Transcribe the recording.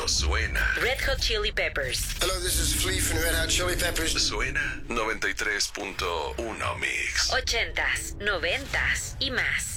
Esto suena. Red Hot Chili Peppers. Hello, this is Flea from Red Hot Chili Peppers. Suena 93.1 Mix. 80s, 90s y más.